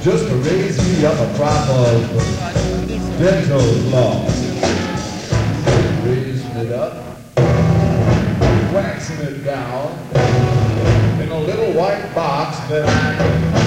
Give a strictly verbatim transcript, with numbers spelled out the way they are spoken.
just to raise me up a crop of dental floss. Raising it up, waxing it down in a little white box that I